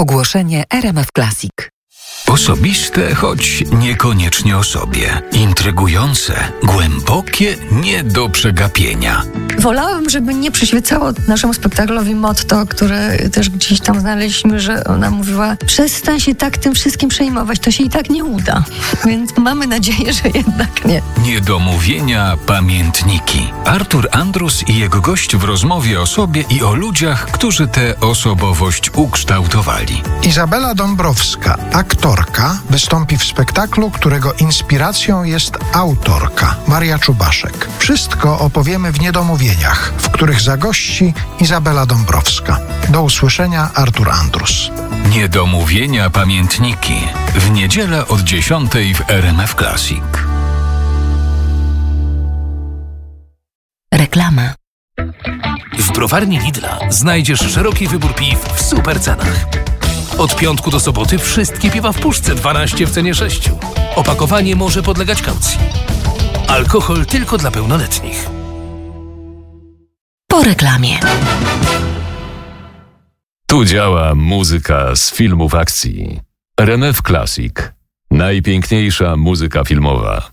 Ogłoszenie RMF Classic. Osobiste, choć niekoniecznie o sobie. Intrygujące, głębokie, nie do przegapienia. Wolałabym, żeby nie przyświecało naszemu spektaklowi motto, które też gdzieś tam znaleźliśmy, że ona mówiła: przestań się tak tym wszystkim przejmować, to się i tak nie uda. Więc mamy nadzieję, że jednak nie. Niedomówienia pamiętniki. Artur Andrus i jego gość w rozmowie o sobie i o ludziach, którzy tę osobowość ukształtowali. Izabela Dąbrowska, aktorka, wystąpi w spektaklu, którego inspiracją jest autorka Maria Czubaszek. Wszystko opowiemy w Niedomówieniach, w których zagości Izabela Dąbrowska. Do usłyszenia, Artur Andrus. Niedomówienia pamiętniki. W niedzielę od 10:00 w RMF Classic. Reklama. W browarni Lidla znajdziesz szeroki wybór piw w super cenach. Od piątku do soboty wszystkie piwa w puszce, 12 w cenie 6. Opakowanie może podlegać kaucji. Alkohol tylko dla pełnoletnich. Po reklamie. Tu działa muzyka z filmów akcji. RMF Classic. Najpiękniejsza muzyka filmowa.